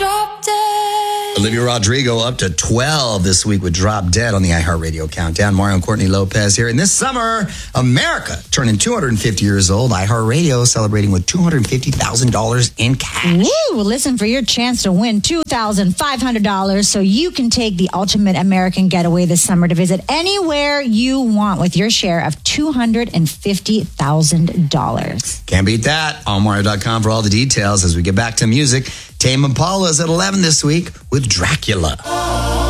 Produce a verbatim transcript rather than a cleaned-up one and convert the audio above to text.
Drop Dead. Olivia Rodrigo up to twelve this week with Drop Dead on the iHeartRadio Countdown. Mario and Courtney Lopez here. And this summer, America turning two hundred fifty years old. iHeartRadio celebrating with two hundred fifty thousand dollars in cash. Woo! Listen for your chance to win two thousand five hundred dollars so you can take the ultimate American getaway this summer to visit anywhere you want with your share of two hundred fifty thousand dollars. Can't beat that. On Mario dot com for all the details as we get back to music. Tame Impala is at eleven this week with Dracula.